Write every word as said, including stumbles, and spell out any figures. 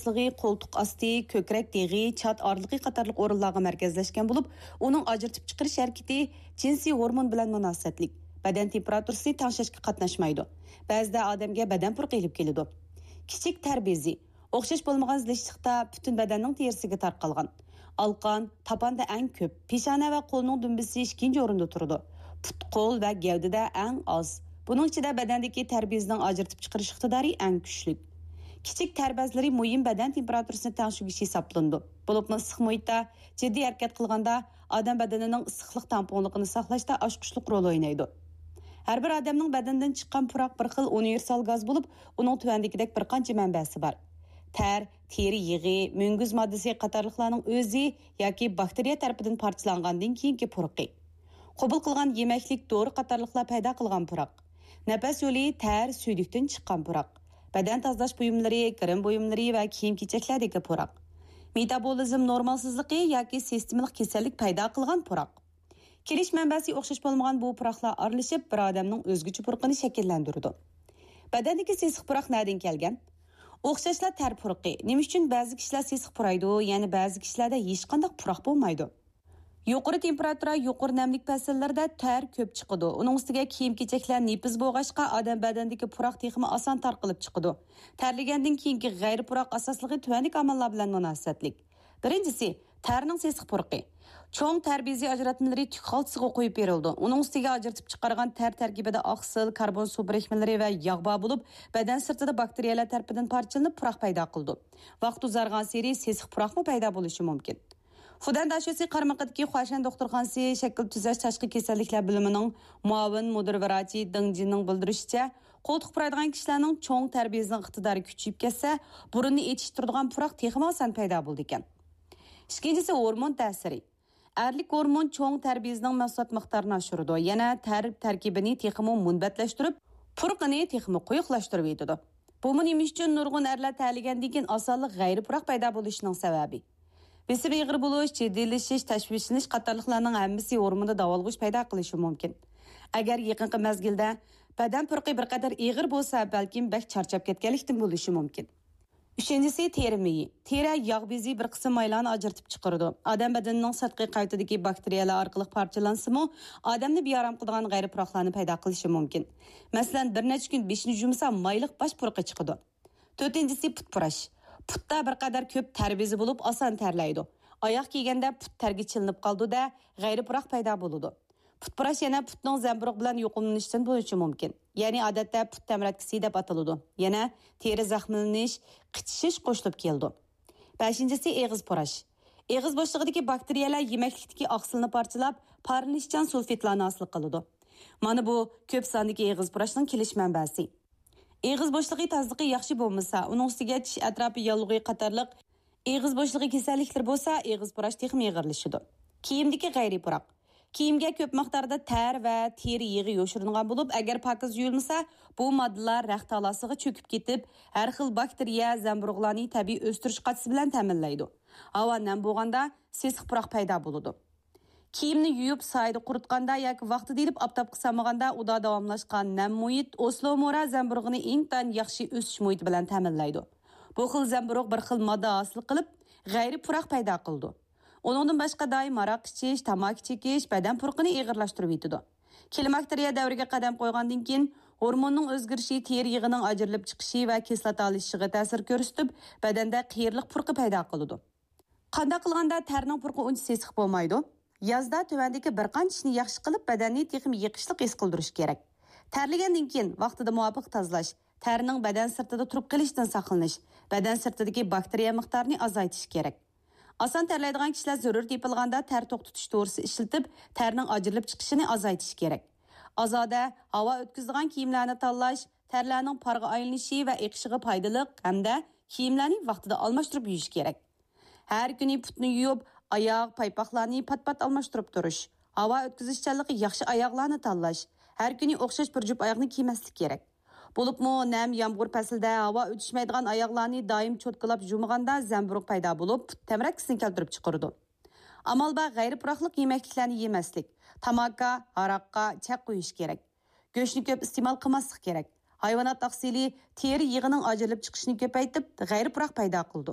asasligi qo'ltiq asti, ko'krak deg'i, chat orliqi qatorliq o'rinlarga markazlashgan bo'lib, uning ajratib chiqarish harakati jinsiy hormon bilan munosabatlik. Badan temperaturasini tangshashga qatnashmaydi. Ba'zida odamga badan purqi kelib keladi. Kichik tar bezi o'xshash bo'lmagan zilishliqda butun badanning terisiga tarqalgan. Alqon, tapanda eng ko'p, peshona va qo'lning dumbisi ikkinchi o'rinda turadi. Put, qo'l va gavdada eng oz. Buning ichida badandagi tar bezining ajratib chiqarish iqtidori eng kuchli. Kichik tar bezlari muhim badan temperaturasini tangshirish hisoblandi. Bo'lib issiq muhitda jiddiy harakat qilganda odam badanining issiqlik tamponligini saqlashda ochqishlik rol o'ynaydi. Har bir odamning badanidan chiqqan puroq bir xil universal gaz bo'lib, uning tuvandagidek bir qancha manbasi bor. Ter, teri yig'i, munguz moddasi qatorliqlarning o'zi yoki bakteriya tarafidan parchalangandan keyingi puroqi. Qabul qilgan yemaklik, dori qatorliqlar paydo qilgan puroq. Nafas yo'li, ter, suydikdan chiqqan puroq. Badan tozalash buyumlari, kirim buyumlari va kiyim-kechaklardagi puroq. Metabolizm normalsizligi yoki sistemlik kasallik paydo qilgan puroq. Kelish manbasi o'xshash bo'lmagan bu puroqlar aralashib bir odamning o'zgacha puroqini shakllantiradi. Badandagi sesiq puroq nereden kelgan? O'xshashlar tar puroqi. Nima uchun ba'zi kishilar sesiq puraydi, ya'ni ba'zi kishilarda hech qanday puroq bo'lmaydi? Yuqori temperatura, yuqori namlik fasllarida ter ko'p chiqadi. Uning ustiga kiyim-kechaklar nepiz bo'lg'achqa odam badandagi puroq texmi oson tarqalib chiqadi. Terlagandan keyingi g'ayri puroq asosligi tuvanlik omillar bilan munosabatlik. Birinchisi, terning sesiq puroqi. Cho'ng ter bezi ajratmalari tuk xaltasiga qo'yib berildi. Uning ustiga ajratib chiqargan ter tarkibida oqsil, karbon suv birikmalari va yog' bor bo'lib, badan sirtida bakteriyalar tarafidan parchalanib puroq paydo qildi. Vaqt uzargan sari sesiq puroqmi paydo bo'lishi mumkin. Fudan Dashasi qarmaqidagi Xo'shan doktorxonasi shakl tuzash tashqi kasalliklar bilimining muavin mudir vrachi Dingjinning bildirishicha, qo'ltiq puradigan kishilarning cho'ng ter bezining iqtidori kuchayib ketsa, burunni etishtiradigan puroq texmi oson paydo bo'ldi ekan. Ikkinchisi hormon ta'siri. Erlik hormon cho'ng ter bezining mahsulot miqdorini oshiradi. Yana ter tarkibini texmi munbatlashtirib, puroqni texmi quyuqlashtirib etadi. Bu nima uchun nurg'un erlar ta'ligandan keyin osonlik g'ayri puroq paydo bo'lishining sababi. Besi beg'ir bo'lish, jiddiylashish, tashvishlanish qatorliqlarning hammasi hormonda davolg'ish paydo qilishi mumkin. Agar yaqinqi mezgilda badan puroqi bir qadar eg'ir bo'lsa, balkim bak charchab ketganlikdan bo'lishi mumkin. Uchinchisi teri miyi. Teri yog' bezi bir qism maylarni ajratib chiqaradi. Odam badanining sirtqi qaytidagi bakteriyalar orqali parchalansimi, odamni bearam qiladigan g'ayri puroqlarni paydo qilishi mumkin. Masalan, bir necha kun beshini yumsa, mayliq bosh puroqi chiqadi. To'rtinchisi put purash. Putda bir qadar ko'p ter bezi bo'lib, oson terlaydi. Oyoq kiyganda put terga chilinib qoldi-da, g'ayri puroq paydo bo'ladi. Put purash yana putning zamburug' bilan yuqumlanishdan bo'lishi mumkin. Ya'ni odatda put tamratkisi deb ataladi. Yana teri zaxmlanish, qichishish qo'shilib keldi. beshinchisi eg'iz purash. Eg'iz bo'shlig'idagi bakteriyalar yemaklikdagi oqsilni parchalab, parlashchan sulfitlarni hosil qiladi. Mana bu ko'p sondagi eg'iz purashning kelish manbasi. Eg'iz bo'shlig'i tozaligi yaxshi bo'lmasa, uning ustiga tish atrofi yallig'i qatorliq eg'iz bo'shlig'i kasalliklar bo'lsa, eg'iz purash texmi yig'irlashadi. Kiyimdagi g'ayri puroq. Kiyimga ko'p miqdorda ter va teri yig'i yo'shirilgan bo'lib, agar pokiz yuyilmasa, bu moddalar raxt talasiga cho'kib ketib, har xil bakteriya zamburug'larni tabiiy o'stirish qatisi bilan ta'minlaydi. Havo nam bo'lganda sesiq puroq paydo bo'ladi. Kiyimni yuyib soyda quritganda yoki vaqtida ilib oftobga solmaganda uda davomlashgan nam muhit oslomora zamburug'ini eng yaxshi o'sish muhiti bilan ta'minlaydi. Bu xil zamburug' bir xil modda hosil qilib, g'ayri puroq paydo qildi. Uningdan boshqa doim aroq ichish, tamaki chekish badan puroqini eg'irlashtirib etadi. Klimakteriya davriga qadam qo'ygandan keyin hormonning o'zgarishi teri yig'ining ajrilib chiqishi va kislota olishiga ta'sir ko'rsatib, badanda qiyirliq puroqi paydo qiladi. Qanday qilganda terning puroqi uncha sesiq bo'lmaydi? Yazda tuvandagi bir qanchani yaxshi qilib badanni texim yiqishliq his qildirish kerak. Terlagandan keyin vaqtida muvofiq tozalash, terning badan sirtida turib qolishdan saqlanish, badan sirtidagi bakteriya miqdorini azaytish kerak. Oson terlaydigan kishilar zarur tepilganda ter to'xtatish to'g'risi ishlatib, terning ajrilib chiqishini azaytish kerak. Azoda havo o'tkazadigan kiyimlarni tanlash, terlarning parga aylanishi va eqishiga foydali hamda kiyimlarni vaqtida almashtirib yuyish kerak. Har kuni putni yuvib, oyoq, paypoqlarni pat-pat almashtirib turish. Havo o'tkazishchanligi yaxshi oyoqlarni tanlash. Har kuni o'xshash bir jup oyoqni kiymaslik kerak. Bo'libmi nam yomg'ir faslida havo o'tishmaydigan oyoqlarni doim cho'tkalab yumaganda zamburug' paydo bo'lib, tamrakkisini keltirib chiqaradi. Amal ba g'ayri puroqliq yemakliklarni yemaslik, tamaka, aroqqa chaq qo'yish kerak. Go'shtni ko'p iste'mol qilmaslik kerak. Hayvonot oqsili teri yig'ining ajrilib chiqishini ko'paytib, g'ayri puroq paydo qildi.